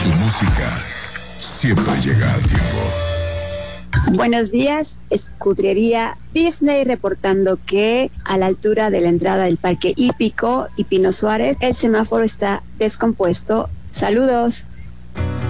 tu música siempre llega a tiempo. Buenos días, Escudería Disney reportando que a la altura de la entrada del Parque Hípico y Pino Suárez, el semáforo está descompuesto. Saludos.